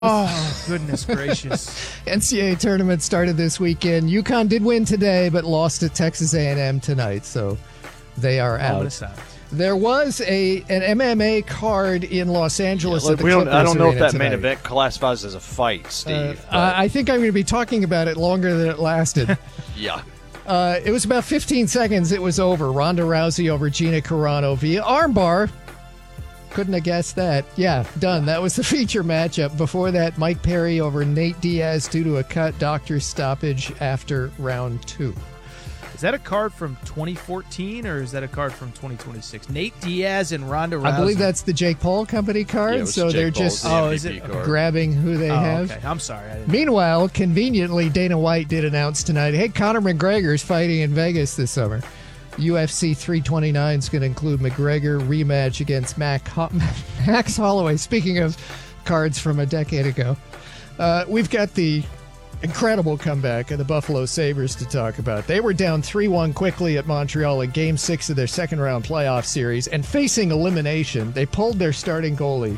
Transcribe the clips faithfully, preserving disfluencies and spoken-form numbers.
Oh, goodness gracious. N C double A tournament started this weekend. UConn did win today, but lost to Texas A and M tonight, so they are out. There was a an M M A card in Los Angeles. Yeah, look, at the we don't, Clippers I don't know if that tonight. main event classifies as a fight, Steve. Uh, I think I'm going to be talking about it longer than it lasted. yeah. Uh, it was about fifteen seconds. It was over. Ronda Rousey over Gina Carano via armbar. Couldn't have guessed that. Yeah, done. That was the feature matchup. Before that, Mike Perry over Nate Diaz due to a cut doctor's stoppage after round two. Is that a card from twenty fourteen or is that a card from twenty twenty-six? Nate Diaz and Ronda Rousey. I believe that's the Jake Paul company card, yeah, so Jake they're Paul's just the oh, M V P is it card. grabbing who they oh, have. Okay. I'm sorry. I didn't Meanwhile, conveniently, Dana White did announce tonight, hey, Conor McGregor's fighting in Vegas this summer. U F C three twenty-nine is going to include McGregor rematch against Mac Ho- Max Holloway. Speaking of cards from a decade ago, uh, we've got the incredible comeback of the Buffalo Sabres to talk about. They were down three one quickly at Montreal in Game six of their second-round playoff series, and facing elimination, they pulled their starting goalie,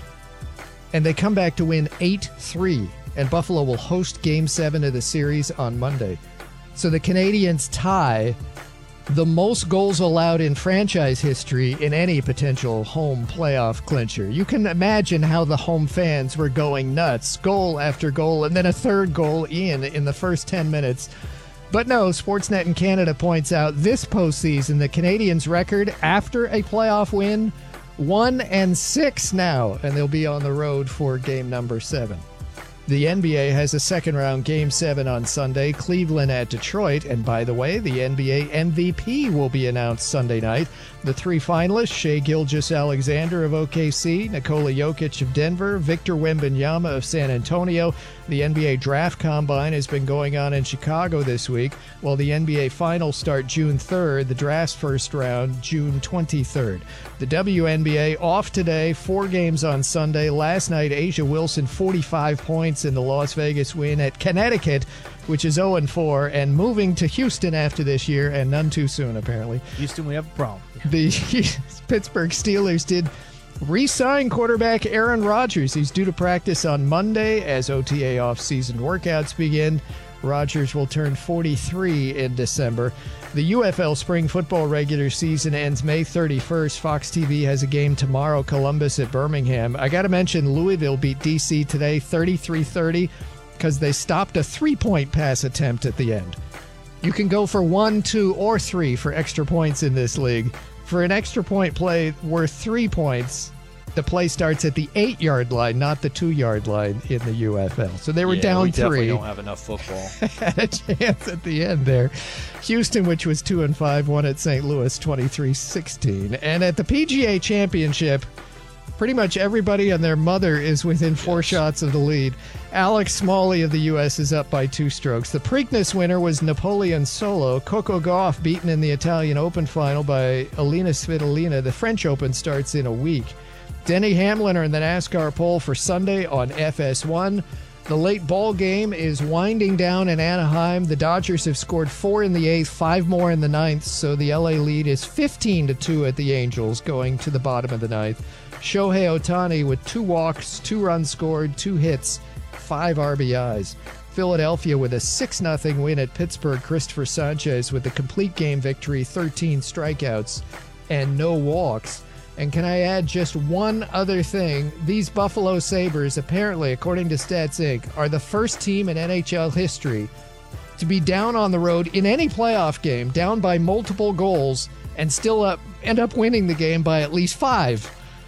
and they come back to win eight three, and Buffalo will host Game seven of the series on Monday. So the Canadiens tie the most goals allowed in franchise history in any potential home playoff clincher. You can imagine how the home fans were going nuts, goal after goal, and then a third goal in in the first ten minutes. But no, Sportsnet in Canada points out this postseason, the Canadiens' record after a playoff win, one and six now, and they'll be on the road for game number seven. The N B A has a second-round Game seven on Sunday, Cleveland at Detroit. And by the way, the N B A M V P will be announced Sunday night. The three finalists, Shai Gilgeous-Alexander of O K C, Nikola Jokic of Denver, Victor Wembanyama of San Antonio. The N B A Draft Combine has been going on in Chicago this week, while the N B A Finals start June third, the draft's first round June twenty-third. The W N B A off today, four games on Sunday. Last night, Asia Wilson, forty-five points in the Las Vegas win at Connecticut, which is oh and four, and moving to Houston after this year, and none too soon, apparently. Houston, we have a problem. Yeah. The Pittsburgh Steelers did re-sign quarterback Aaron Rodgers. He's due to practice on Monday as O T A off-season workouts begin. Rodgers will turn forty-three in December. The U F L spring football regular season ends May thirty-first. Fox T V has a game tomorrow, Columbus at Birmingham. I got to mention Louisville beat D C today thirty-three thirty because they stopped a three-point pass attempt at the end. You can go for one, two, or three for extra points in this league. For an extra point play worth three points, the play starts at the eight-yard line, not the two-yard line in the U F L. So they were yeah, down we three. definitely don't have enough football. Had a chance at the end there. Houston, which was two and five, won at Saint Louis twenty-three sixteen. And at the P G A Championship, pretty much everybody and their mother is within four yes. shots of the lead. Alex Smalley of the U S is up by two strokes. The Preakness winner was Napoleon Solo. Coco Gauff beaten in the Italian Open final by Alina Svitolina. The French Open starts in a week. Denny Hamlin are in the NASCAR pole for Sunday on F S one. The late ball game is winding down in Anaheim. The Dodgers have scored four in the eighth, five more in the ninth, so the L A lead is fifteen to two at the Angels going to the bottom of the ninth. Shohei Ohtani with two walks, two runs scored, two hits, five R B Is. Philadelphia with a six nothing win at Pittsburgh. Christopher Sanchez with a complete game victory, thirteen strikeouts and no walks. And can I add just one other thing? These Buffalo Sabres, apparently, according to Stats Incorporated, are the first team in N H L history to be down on the road in any playoff game, down by multiple goals, and still up, end up winning the game by at least five.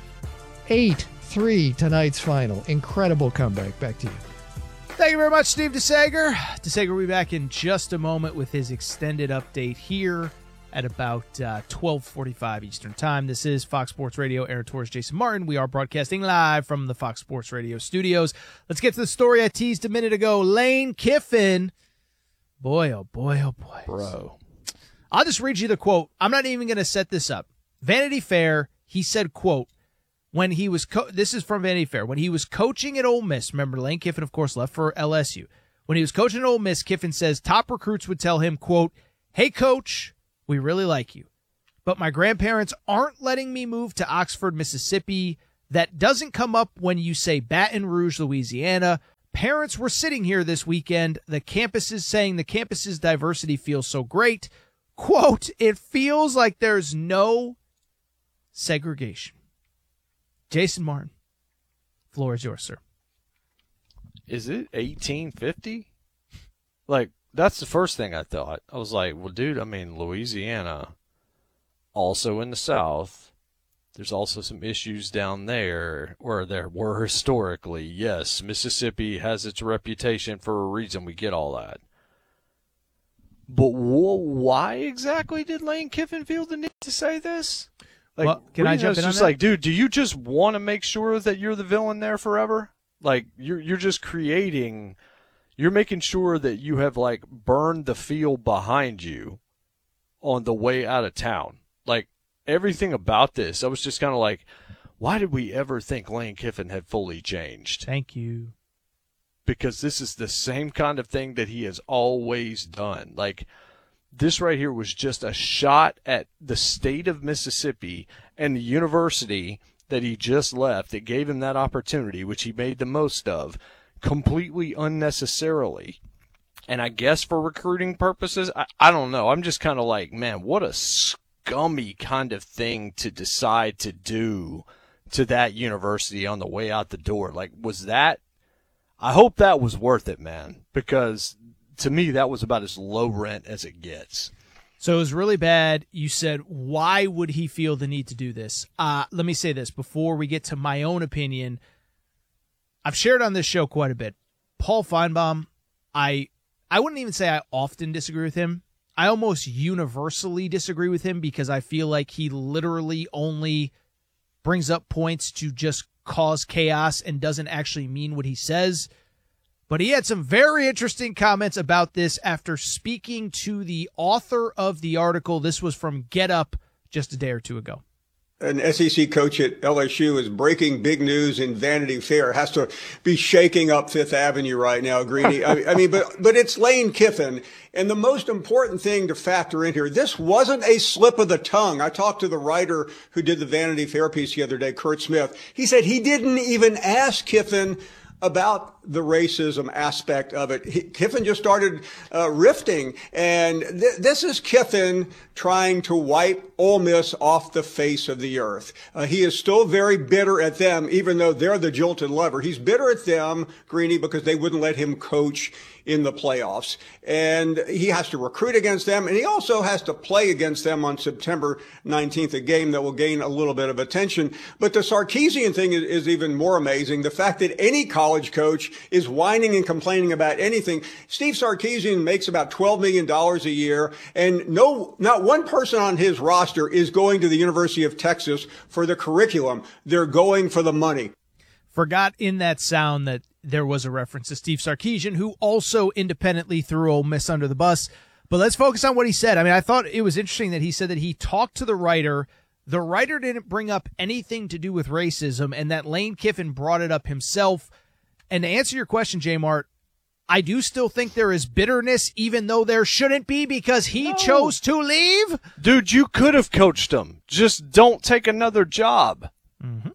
eight three tonight's final. Incredible comeback. Back to you. Thank you very much, Steve DeSager. DeSager will be back in just a moment with his extended update here at about uh, twelve forty-five Eastern Time. This is Fox Sports Radio. Aaron Torres, Jason Martin. We are broadcasting live from the Fox Sports Radio studios. Let's get to the story I teased a minute ago. Lane Kiffin. Boy, oh boy, oh boy. Bro. I'll just read you the quote. I'm not even going to set this up. Vanity Fair, he said, quote, when he was, co- this is from Vanity Fair, when he was coaching at Ole Miss, remember Lane Kiffin, of course, left for L S U. When he was coaching at Ole Miss, Kiffin says top recruits would tell him, quote, hey, coach, we really like you, but my grandparents aren't letting me move to Oxford, Mississippi. that doesn't come up when you say Baton Rouge, Louisiana. Parents were sitting here this weekend. The campus is saying the campus's diversity feels so great. Quote, it feels like there's no segregation. Jason Martin, floor is yours, sir. Is it eighteen fifty? Like, that's the first thing I thought. I was like, well, dude, I mean, Louisiana, also in the South, there's also some issues down there where there were historically. Yes, Mississippi has its reputation for a reason. We get all that. But wh- why exactly did Lane Kiffin feel the need to say this? Like, well, can I jump in on just that? like, dude, do you just want to make sure that you're the villain there forever? Like, you're you're just creating, you're making sure that you have, like, burned the field behind you on the way out of town. Like, everything about this, I was just kind of like, why did we ever think Lane Kiffin had fully changed? Thank you. Because this is the same kind of thing that he has always done. Like, this right here was just a shot at the state of Mississippi and the university that he just left that gave him that opportunity, which he made the most of, completely unnecessarily. And I guess for recruiting purposes, I, I don't know. I'm just kind of like, man, what a scummy kind of thing to decide to do to that university on the way out the door. Like, was that, I hope that was worth it, man, because to me, that was about as low rent as it gets. So it was really bad. You said, why would he feel the need to do this? Uh, let me say this before we get to my own opinion. I've shared on this show quite a bit. Paul Feinbaum, I I wouldn't even say I often disagree with him. I almost universally disagree with him because I feel like he literally only brings up points to just cause chaos and doesn't actually mean what he says. But he had some very interesting comments about this after speaking to the author of the article. This was from Get Up just a day or two ago. An S E C coach at L S U is breaking big news in Vanity Fair. Has to be shaking up Fifth Avenue right now, Greeny. I, I mean, but but it's Lane Kiffin. And the most important thing to factor in here, this wasn't a slip of the tongue. I talked to the writer who did the Vanity Fair piece the other day, Kurt Smith. He said he didn't even ask Kiffin about the racism aspect of it. He, Kiffin just started uh, riffing, and th- this is Kiffin trying to wipe Ole Miss off the face of the earth. Uh, he is still very bitter at them, even though they're the jilted lover. He's bitter at them, Greeny, because they wouldn't let him coach in the playoffs. And he has to recruit against them, and he also has to play against them on September nineteenth, a game that will gain a little bit of attention. But the Sarkisian thing is, is even more amazing. The fact that any college coach is whining and complaining about anything. Steve Sarkisian makes about twelve million dollars a year, and no, not one person on his roster is going to the University of Texas for the curriculum. They're going for the money. Forgot in that sound that there was a reference to Steve Sarkisian, who also independently threw Ole Miss under the bus. But let's focus on what he said. I mean, I thought it was interesting that he said that he talked to the writer. The writer didn't bring up anything to do with racism, and that Lane Kiffin brought it up himself. And to answer your question, J-Mart, I do still think there is bitterness, even though there shouldn't be, because he No. chose to leave. Dude, you could have coached him. Just don't take another job. Mm-hmm.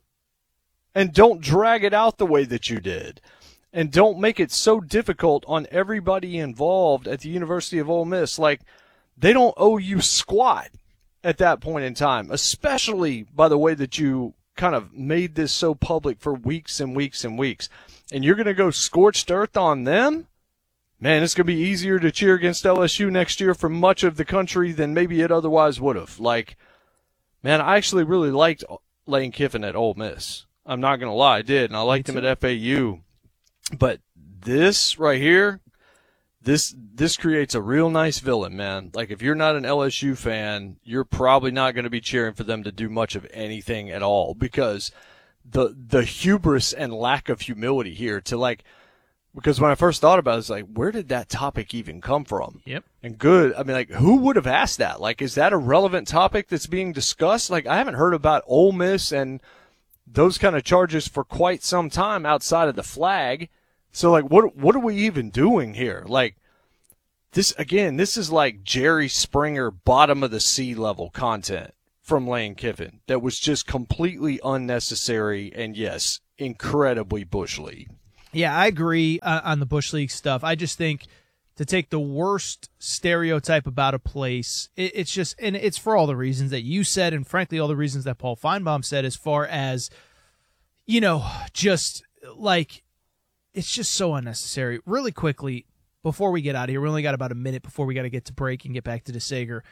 And don't drag it out the way that you did. And don't make it so difficult on everybody involved at the University of Ole Miss. Like, they don't owe you squat at that point in time, especially by the way that you kind of made this so public for weeks and weeks and weeks. And you're going to go scorched earth on them? Man, it's going to be easier to cheer against L S U next year for much of the country than maybe it otherwise would have. Like, man, I actually really liked Lane Kiffin at Ole Miss. I'm not going to lie, I did, and I liked him at F A U. But this right here, this this creates a real nice villain, man. Like, if you're not an L S U fan, you're probably not going to be cheering for them to do much of anything at all, because the the hubris and lack of humility here to, like, because when I first thought about it, it's like, where did that topic even come from? Yep. And good, I mean, like, who would have asked that? Like, is that a relevant topic that's being discussed? Like, I haven't heard about Ole Miss and those kind of charges for quite some time outside of the flag. So, like, what what are we even doing here? Like, this, again, this is like Jerry Springer bottom of the sea level content from Lane Kiffin that was just completely unnecessary and, yes, incredibly Bush League. Yeah, I agree uh, on the Bush League stuff. I just think to take the worst stereotype about a place, it, it's just, and it's for all the reasons that you said, and frankly, all the reasons that Paul Feinbaum said, as far as, you know, just like, it's just so unnecessary. Really quickly, before we get out of here, we only got about a minute before we got to get to break and get back to DeSager.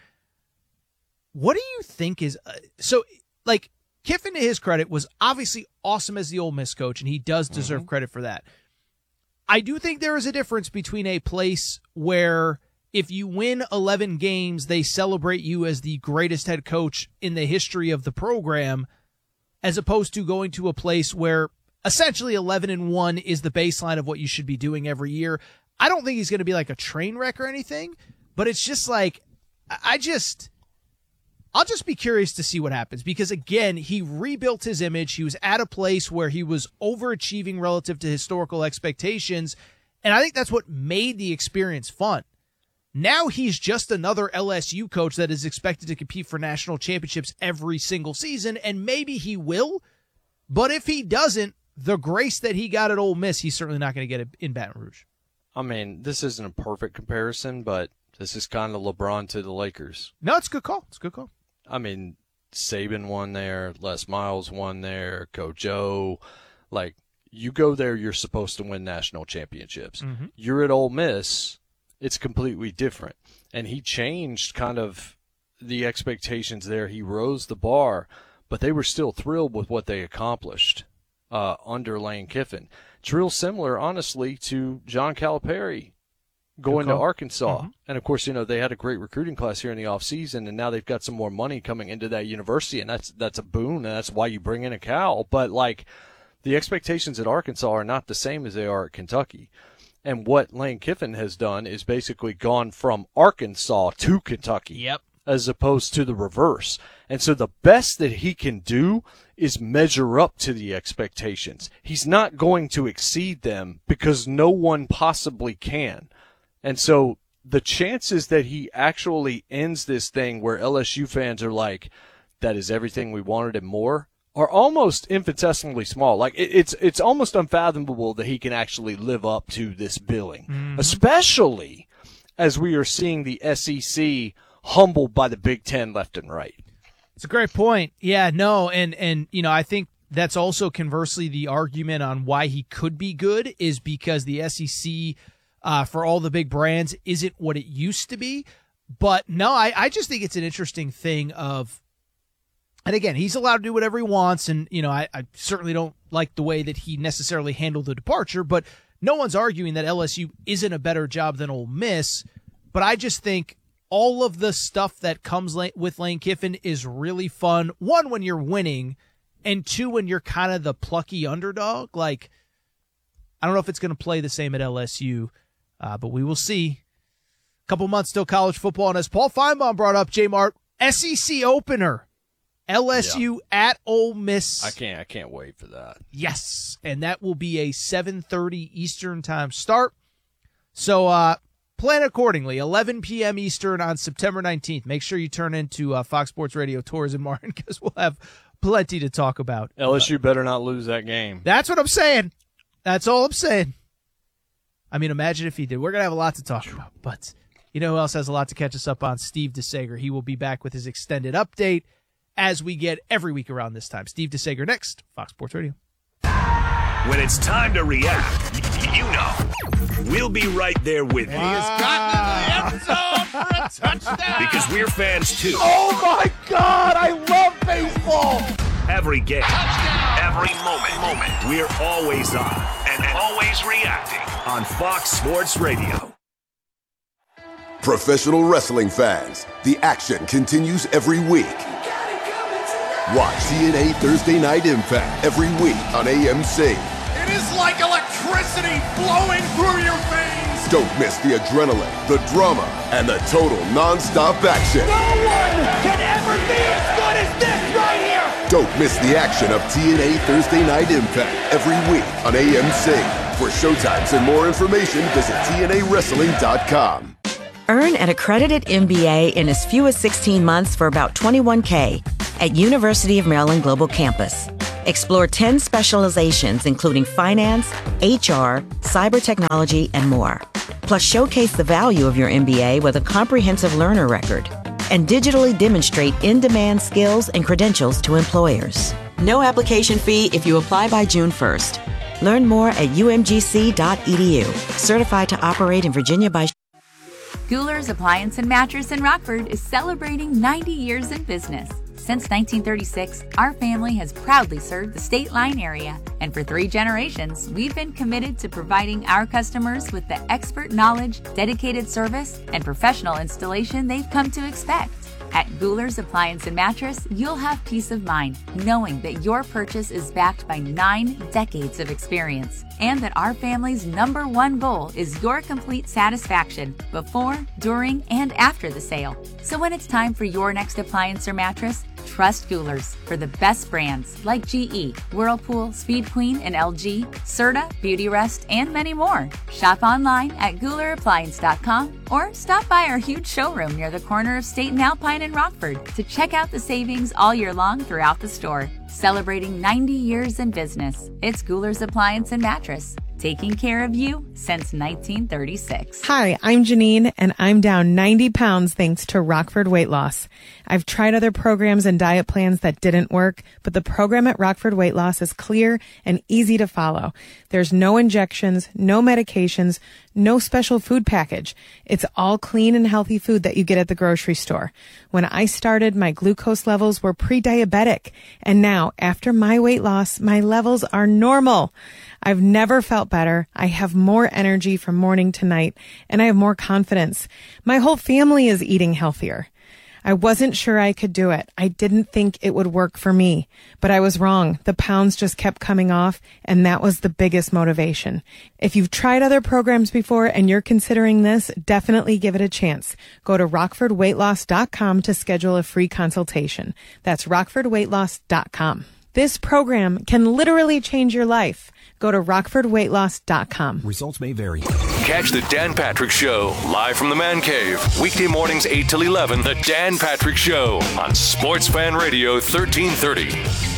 What do you think is, uh, so, like, Kiffin, to his credit, was obviously awesome as the Ole Miss coach, and he does deserve mm-hmm. credit for that. I do think there is a difference between a place where if you win eleven games, they celebrate you as the greatest head coach in the history of the program, as opposed to going to a place where essentially eleven and one is the baseline of what you should be doing every year. I don't think he's going to be like a train wreck or anything, but it's just like, I just, I'll just be curious to see what happens, because again, he rebuilt his image. He was at a place where he was overachieving relative to historical expectations, and I think that's what made the experience fun. Now he's just another L S U coach that is expected to compete for national championships every single season, and maybe he will, but if he doesn't, the grace that he got at Ole Miss, he's certainly not going to get it in Baton Rouge. I mean, this isn't a perfect comparison, but this is kind of LeBron to the Lakers. No, it's a good call. It's a good call. I mean, Saban won there, Les Miles won there, Coach O. Like, you go there, you're supposed to win national championships. Mm-hmm. You're at Ole Miss, it's completely different. And he changed kind of the expectations there. He rose the bar, but they were still thrilled with what they accomplished uh, under Lane Kiffin. It's real similar, honestly, to John Calipari going to Arkansas. Mm-hmm. And, of course, you know, they had a great recruiting class here in the offseason, and now they've got some more money coming into that university, and that's that's a boon, and that's why you bring in a Cal. But, like, the expectations at Arkansas are not the same as they are at Kentucky. And what Lane Kiffin has done is basically gone from Arkansas to Kentucky. Yep. As opposed to the reverse. And so the best that he can do is measure up to the expectations. He's not going to exceed them because no one possibly can. And so the chances that he actually ends this thing where L S U fans are like, that is everything we wanted and more, are almost infinitesimally small. Like, it, it's it's almost unfathomable that he can actually live up to this billing, mm-hmm. especially as we are seeing the S E C humbled by the Big Ten left and right. It's a great point. Yeah, no, and, and you know, I think that's also conversely the argument on why he could be good is because the S E C, uh, for all the big brands, isn't what it used to be. But no, I, I just think it's an interesting thing of, and again, he's allowed to do whatever he wants, and, you know, I, I certainly don't like the way that he necessarily handled the departure, but no one's arguing that L S U isn't a better job than Ole Miss, but I just think all of the stuff that comes with Lane Kiffin is really fun. One, when you're winning, and two, when you're kind of the plucky underdog. Like, I don't know if it's going to play the same at L S U, uh, but we will see. A couple months till college football, and as Paul Feinbaum brought up, J-Mart, S E C opener, L S U yeah. at Ole Miss. I can't, I can't wait for that. Yes, and that will be a seven thirty Eastern time start. So, uh, plan accordingly, eleven p.m. Eastern on September nineteenth. Make sure you turn into uh, Fox Sports Radio Tours in Martin, because we'll have plenty to talk about. L S U better not lose that game. That's what I'm saying. That's all I'm saying. I mean, imagine if he did. We're going to have a lot to talk about. But you know who else has a lot to catch us up on? Steve DeSager. He will be back with his extended update as we get every week around this time. Steve DeSager next, Fox Sports Radio. When it's time to react, you know, we'll be right there with you. He has gotten into the end zone for a touchdown. Because we're fans too. Oh my God, I love baseball. Every game, touchdown. Every moment, moment, we're always on and always reacting on Fox Sports Radio. Professional wrestling fans, the action continues every week. Watch T N A Thursday Night Impact every week on A M C. It is like electricity flowing through your veins. Don't miss the adrenaline, the drama, and the total non-stop action. No one can ever be as good as this right here. Don't miss the action of T N A Thursday Night Impact every week on A M C. For showtimes and more information, visit T N A wrestling dot com. Earn an accredited M B A in as few as sixteen months for about twenty-one K. at University of Maryland Global Campus. Explore ten specializations, including finance, H R, cyber technology, and more. Plus, showcase the value of your M B A with a comprehensive learner record and digitally demonstrate in-demand skills and credentials to employers. No application fee if you apply by June first. Learn more at u m g c dot e d u. Certified to operate in Virginia by Guler's Appliance and Mattress in Rockford is celebrating ninety years in business. Since nineteen thirty-six, our family has proudly served the State Line area, and for three generations, we've been committed to providing our customers with the expert knowledge, dedicated service, and professional installation they've come to expect. At Guler's Appliance and Mattress, you'll have peace of mind knowing that your purchase is backed by nine decades of experience and that our family's number one goal is your complete satisfaction before, during, and after the sale. So when it's time for your next appliance or mattress, trust Guler's for the best brands like G E, Whirlpool, Speed Queen, and L G, Serta, Beautyrest, and many more. Shop online at Guler Appliance dot com or stop by our huge showroom near the corner of State and Alpine in Rockford to check out the savings all year long throughout the store. Celebrating ninety years in business, it's Guler's Appliance and Mattress, taking care of you since nineteen thirty-six. Hi, I'm Janine, and I'm down ninety pounds thanks to Rockford Weight Loss. I've tried other programs and diet plans that didn't work, but the program at Rockford Weight Loss is clear and easy to follow. There's no injections, no medications, no special food package. It's all clean and healthy food that you get at the grocery store. When I started, my glucose levels were pre-diabetic, and now, after my weight loss, my levels are normal. I've never felt better. I have more energy from morning to night, and I have more confidence. My whole family is eating healthier. I wasn't sure I could do it. I didn't think it would work for me, but I was wrong. The pounds just kept coming off, and that was the biggest motivation. If you've tried other programs before and you're considering this, definitely give it a chance. Go to rockford weight loss dot com to schedule a free consultation. That's rockford weight loss dot com. This program can literally change your life. Go to rockford weight loss dot com. Results may vary. Catch the Dan Patrick Show live from the Man Cave. Weekday mornings eight till eleven. The Dan Patrick Show on Sports Fan Radio thirteen thirty.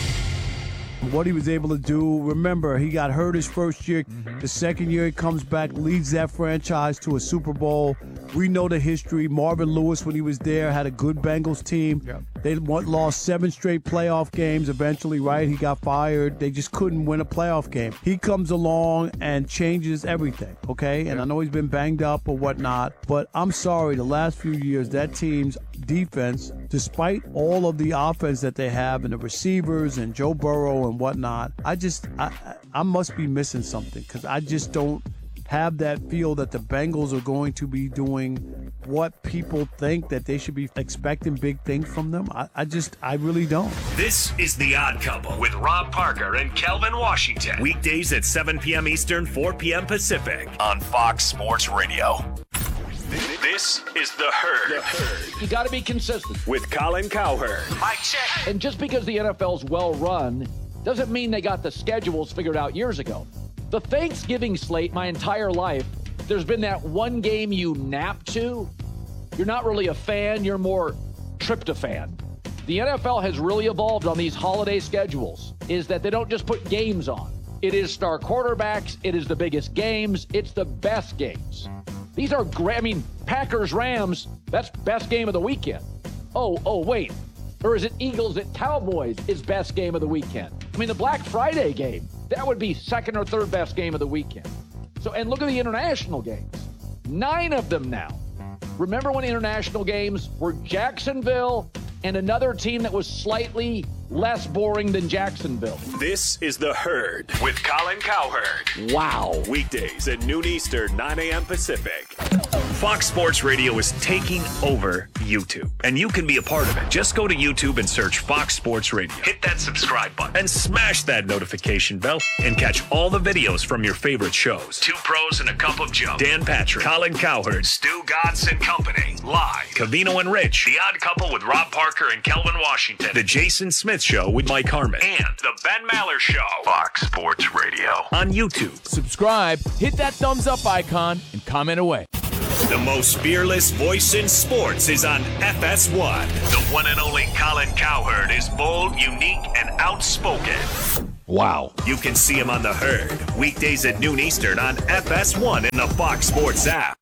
What he was able to do. Remember, he got hurt his first year. Mm-hmm. The second year he comes back, leads that franchise to a Super Bowl. We know the history. Marvin Lewis, when he was there, had a good Bengals team. Yep. They lost seven straight playoff games eventually, right? He got fired. They just couldn't win a playoff game. He comes along and changes everything, okay? And I know he's been banged up or whatnot, but I'm sorry, the last few years, that team's defense, despite all of the offense that they have and the receivers and Joe Burrow and whatnot, I just, I, I must be missing something because I just don't have that feel that the Bengals are going to be doing what people think that they should be expecting big things from them. I, I just, I really don't. This is The Odd Couple with Rob Parker and Kelvin Washington. Weekdays at seven p.m. Eastern, four p.m. Pacific on Fox Sports Radio. This is The Herd. The Herd. You got to be consistent. With Colin Cowherd. Mike check. And just because the N F L's well run doesn't mean they got the schedules figured out years ago. The Thanksgiving slate, my entire life, there's been that one game you nap to. You're not really a fan, you're more tryptophan. The N F L has really evolved on these holiday schedules, is that they don't just put games on. It is star quarterbacks, it is the biggest games, it's the best games. These are great. I mean, Packers-Rams, that's best game of the weekend. Oh, oh, wait. Or is it Eagles at Cowboys is best game of the weekend? I mean, the Black Friday game, that would be second or third best game of the weekend. So, and look at the international games. Nine of them now. Remember when international games were Jacksonville and another team that was slightly less boring than Jacksonville? This is The Herd with Colin Cowherd. Wow. Weekdays at noon Eastern, nine a.m. Pacific. Fox Sports Radio is taking over YouTube, and you can be a part of it. Just go to YouTube and search Fox Sports Radio. Hit that subscribe button and smash that notification bell and catch all the videos from your favorite shows. Two Pros and a Cup of Joe. Dan Patrick, Colin Cowherd, Stu Godson Company, live. Cavino and Rich, The Odd Couple with Rob Parker and Kelvin Washington. The Jason Smith Show with Mike Harmon. And The Ben Maller Show. Fox Sports Radio on YouTube. Subscribe, hit that thumbs up icon, and comment away. The most fearless voice in sports is on F S one. The one and only Colin Cowherd is bold, unique, and outspoken. Wow. You can see him on The Herd, weekdays at noon Eastern on F S one in the Fox Sports app.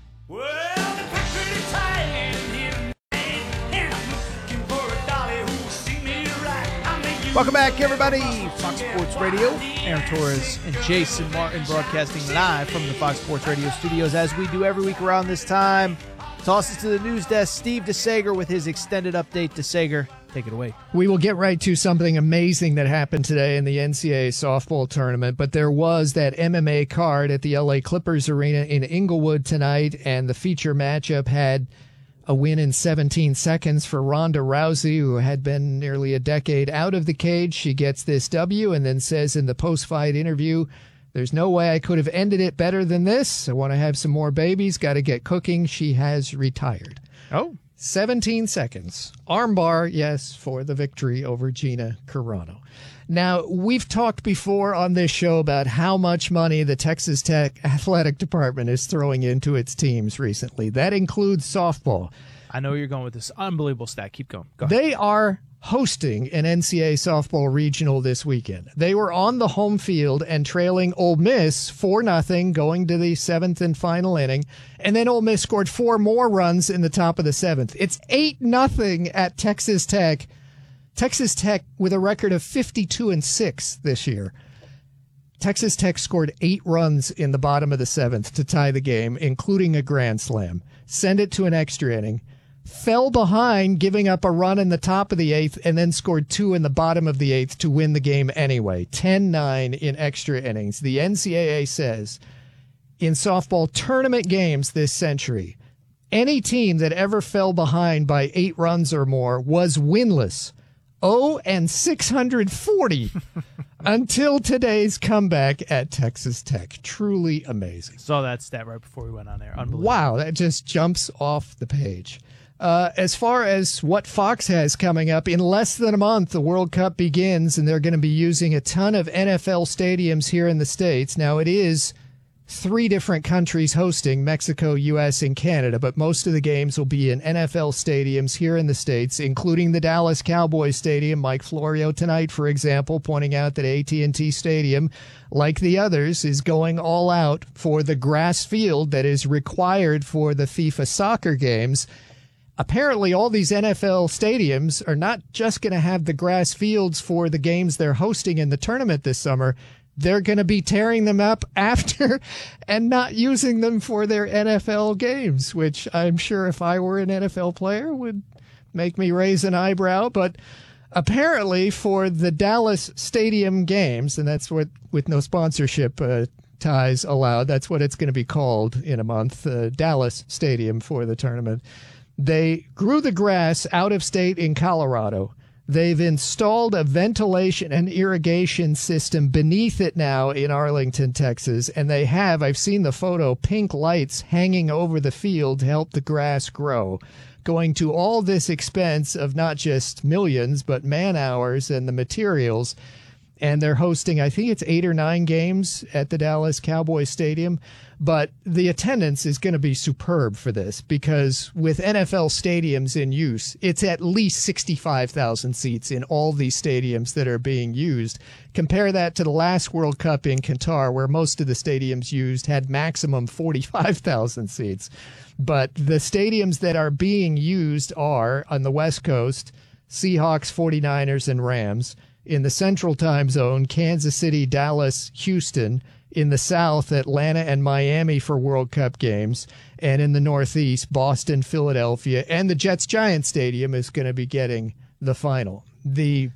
Welcome back, everybody. Fox Sports Radio. Aaron Torres and Jason Martin broadcasting live from the Fox Sports Radio studios as we do every week around this time. Tosses to the news desk, Steve DeSager with his extended update. DeSager, take it away. We will get right to something amazing that happened today in the N C double A softball tournament, but there was that M M A card at the L A Clippers Arena in Inglewood tonight, and the feature matchup had a win in seventeen seconds for Ronda Rousey, who had been nearly a decade out of the cage. She gets this W and then says in the post-fight interview, "There's no way I could have ended it better than this. I want to have some more babies. Got to get cooking." She has retired. Oh. seventeen seconds. Armbar, yes, for the victory over Gina Carano. Now, we've talked before on this show about how much money the Texas Tech athletic department is throwing into its teams recently. That includes softball. I know where you're going with this unbelievable stat. Keep going. Go ahead. They are hosting an N C double A softball regional this weekend. They were on the home field and trailing Ole Miss four nothing going to the seventh and final inning, and then Ole Miss scored four more runs in the top of the seventh. It's eight nothing at Texas Tech. Texas Tech with a record of fifty-two and six this year. Texas Tech scored eight runs in the bottom of the seventh to tie the game, including a grand slam. Send it to an extra inning. Fell behind, giving up a run in the top of the eighth, and then scored two in the bottom of the eighth to win the game anyway. ten nine in extra innings. The N C double A says in softball tournament games this century, any team that ever fell behind by eight runs or more was winless. oh and six hundred forty until today's comeback at Texas Tech. Truly amazing. Saw that stat right before we went on there. Unbelievable. Wow, that just jumps off the page. Uh, as far as what Fox has coming up, in less than a month, the World Cup begins, and they're going to be using a ton of N F L stadiums here in the States. Now, it is three different countries hosting, Mexico, U S, and Canada, but most of the games will be in N F L stadiums here in the States, including the Dallas Cowboys Stadium. Mike Florio tonight, for example, pointing out that A T and T Stadium, like the others, is going all out for the grass field that is required for the FIFA soccer games. Apparently, all these N F L stadiums are not just going to have the grass fields for the games they're hosting in the tournament this summer. They're going to be tearing them up after and not using them for their N F L games, which I'm sure if I were an N F L player would make me raise an eyebrow. But apparently for the Dallas Stadium games, and that's what with no sponsorship uh, ties allowed, that's what it's going to be called in a month, uh, Dallas Stadium for the tournament. They grew the grass out of state in Colorado. They've installed a ventilation and irrigation system beneath it now in Arlington, Texas, and they have, I've seen the photo, pink lights hanging over the field to help the grass grow, going to all this expense of not just millions, but man hours and the materials. And they're hosting, I think it's eight or nine games at the Dallas Cowboys Stadium. But the attendance is going to be superb for this because with N F L stadiums in use, it's at least sixty-five thousand seats in all these stadiums that are being used. Compare that to the last World Cup in Qatar, where most of the stadiums used had maximum forty-five thousand seats. But the stadiums that are being used are, on the West Coast, Seahawks, forty-niners, and Rams. In the Central Time Zone, Kansas City, Dallas, Houston. In the South, Atlanta and Miami for World Cup games. And in the Northeast, Boston, Philadelphia. And the Jets-Giants Stadium is going to be getting the final. The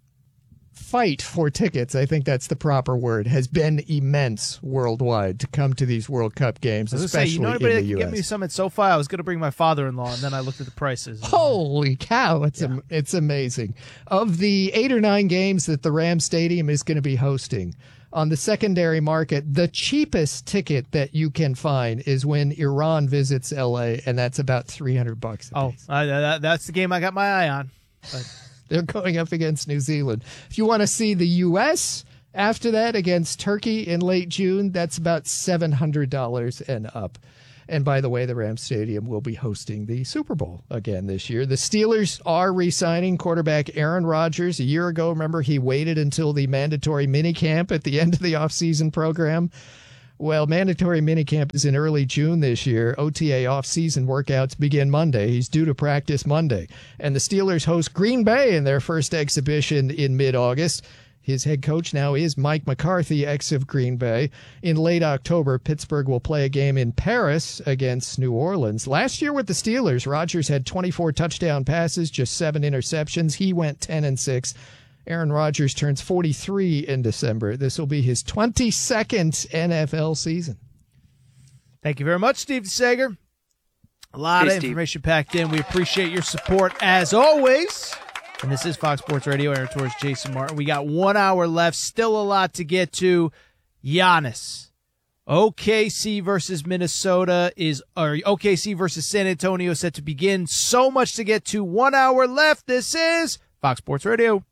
fight for tickets, I think that's the proper word, has been immense worldwide to come to these World Cup games, especially say, you know in anybody the that U S. can get me some at SoFi? I was going to bring my father-in-law, and then I looked at the prices. Holy cow, it's, yeah. am- it's amazing. Of the eight or nine games that the Rams Stadium is going to be hosting, on the secondary market, the cheapest ticket that you can find is when Iran visits L A, and that's about three hundred bucks a Oh, piece. uh, that, that's the game I got my eye on. But they're going up against New Zealand. If you want to see the U S after that against Turkey in late June, that's about seven hundred dollars and up. And by the way, the Rams Stadium will be hosting the Super Bowl again this year. The Steelers are re-signing quarterback Aaron Rodgers. A year ago, remember, he waited until the mandatory minicamp at the end of the offseason program. Well, mandatory minicamp is in early June this year. O T A off-season workouts begin Monday. He's due to practice Monday. And the Steelers host Green Bay in their first exhibition in mid-August. His head coach now is Mike McCarthy, ex of Green Bay. In late October, Pittsburgh will play a game in Paris against New Orleans. Last year with the Steelers, Rodgers had twenty-four touchdown passes, just seven interceptions. He went ten and six. Aaron Rodgers turns forty-three in December. This will be his twenty-second N F L season. Thank you very much, Steve DeSager. A lot hey, of Steve. information packed in. We appreciate your support as always. And this is Fox Sports Radio. Aaron Torres, Jason Martin. We got one hour left. Still a lot to get to. Giannis. O K C versus Minnesota is, or O K C versus San Antonio set to begin. So much to get to. One hour left. This is Fox Sports Radio.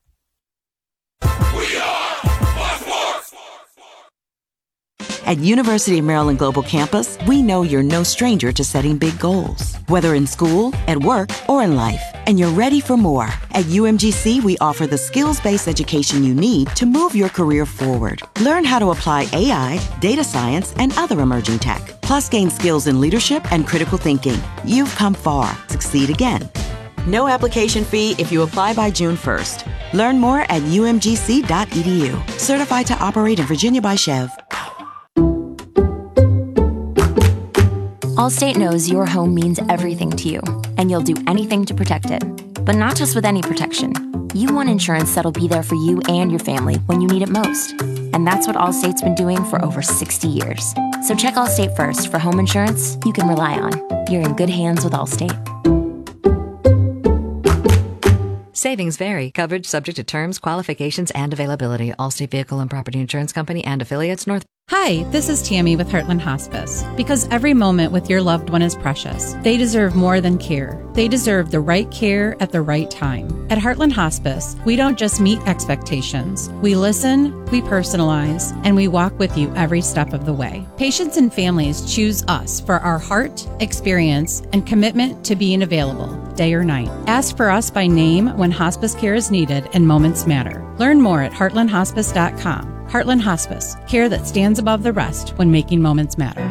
We are Fox Sports. At University of Maryland Global Campus, we know you're no stranger to setting big goals, whether in school, at work, or in life, and you're ready for more. At U M G C, we offer the skills-based education you need to move your career forward. Learn how to apply A I, data science, and other emerging tech, plus gain skills in leadership and critical thinking. You've come far. Succeed again. No application fee if you apply by June first. Learn more at U M G C dot E D U. Certified to operate in Virginia by Chev. Allstate knows your home means everything to you, and you'll do anything to protect it. But not just with any protection. You want insurance that'll be there for you and your family when you need it most. And that's what Allstate's been doing for over sixty years. So check Allstate first for home insurance you can rely on. You're in good hands with Allstate. Savings vary. Coverage subject to terms, qualifications, and availability. Allstate Vehicle and Property Insurance Company and affiliates, North. Hi, this is Tammy with Heartland Hospice. Because every moment with your loved one is precious, they deserve more than care. They deserve the right care at the right time. At Heartland Hospice, we don't just meet expectations. We listen, we personalize, and we walk with you every step of the way. Patients and families choose us for our heart, experience, and commitment to being available, day or night. Ask for us by name when hospice care is needed and moments matter. Learn more at heartland hospice dot com. Heartland Hospice, care that stands above the rest when making moments matter.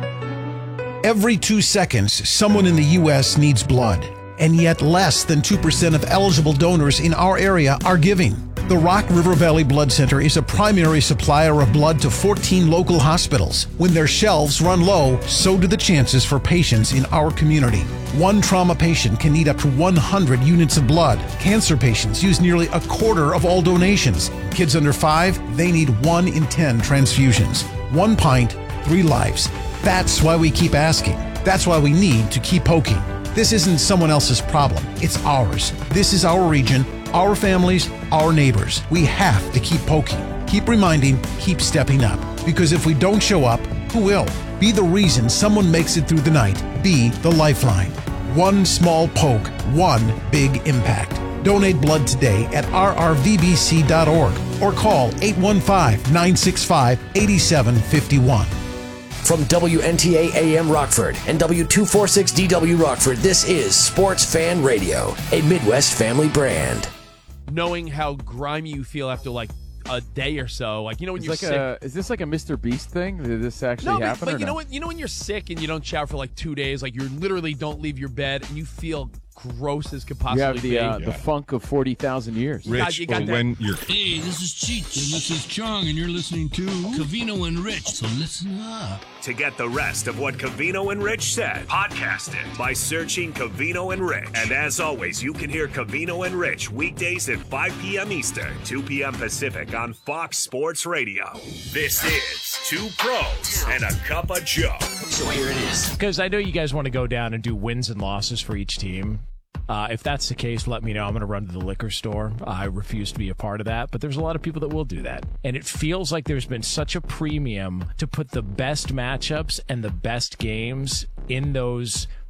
Every two seconds, someone in the U S needs blood, and yet less than two percent of eligible donors in our area are giving. The Rock River Valley Blood Center is a primary supplier of blood to fourteen local hospitals. When their shelves run low, so do the chances for patients in our community. One trauma patient can need up to one hundred units of blood. Cancer patients use nearly a quarter of all donations. Kids under five, they need one in ten transfusions. One pint, three lives. That's why we keep asking. That's why we need to keep poking. This isn't someone else's problem. It's ours. This is our region, our families, our neighbors. We have to keep poking, keep reminding, keep stepping up. Because if we don't show up, who will? Be the reason someone makes it through the night. Be the lifeline. One small poke, one big impact. Donate blood today at r r v b c dot org or call eight one five, nine six five, eight seven five one. From W N T A A M Rockford and W two forty-six D W Rockford, this is Sports Fan Radio, a Midwest family brand. Knowing how grimy you feel after like a day or so, like you know when it's you're like sick. A, is this like a Mister Beast thing? Did this actually no, but, happen? but or you no? know what? You know when you're sick and you don't shower for like two days, like you literally don't leave your bed and you feel gross as could possibly you have the be. uh, the funk of forty thousand years. You got- you got that- when you're Hey, this is Cheech, and this is Chong, and you're listening to Covino and Rich, so listen up. To get the rest of what Covino and Rich said, podcast it by searching Covino and Rich. And as always, you can hear Covino and Rich weekdays at five p.m. Eastern, two p.m. Pacific on Fox Sports Radio. This is Two Pros and a Cup of Joe. So here it is. Because I know you guys want to go down and do wins and losses for each team. Uh, if that's the case, let me know. I'm going to run to the liquor store. I refuse to be a part of that, but there's a lot of people that will do that. And it feels like there's been such a premium to put the best matchups and the best games in those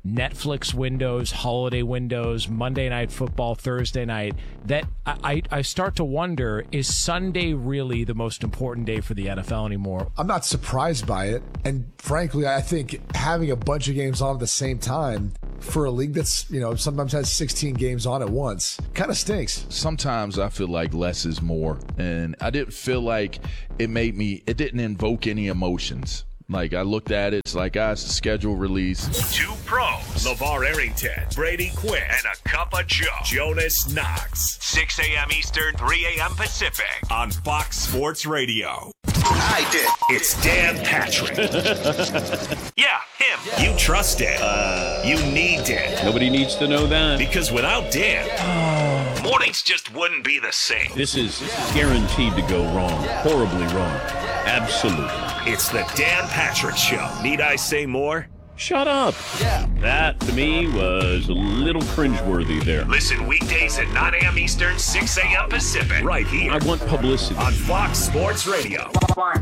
Netflix windows, holiday windows, Monday Night Football, Thursday night, that I, I start to wonder, is Sunday really the most important day for the N F L anymore? I'm not surprised by it. And frankly, I think having a bunch of games on at the same time for a league that's, you know, sometimes has sixteen games on at once kind of stinks. Sometimes I feel like less is more. And I didn't feel like it made me, it didn't invoke any emotions. Like, I looked at it, it's like, ah, it's the schedule release. Two pros, LeVar Arrington, Brady Quinn, and a cup of Joe, Jonas Knox. six a.m. Eastern, three a.m. Pacific on Fox Sports Radio. I did. It's Dan Patrick. Yeah, him. You trust Dan. Uh, you need Dan. Nobody needs to know that. Because without Dan, oh. mornings just wouldn't be the same. This is guaranteed to go wrong. Horribly wrong. Absolutely. It's the Dan Patrick Show. Need I say more? Shut up. Yeah. That, to me, was a little cringeworthy there. Listen weekdays at nine a.m. Eastern, six a.m. Pacific. Right here. I want publicity. On Fox Sports Radio.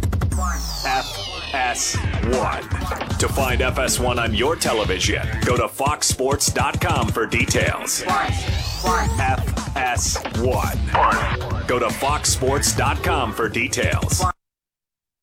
F S one. To find F S one on your television, go to fox sports dot com for details. F S one. Go to fox sports dot com for details.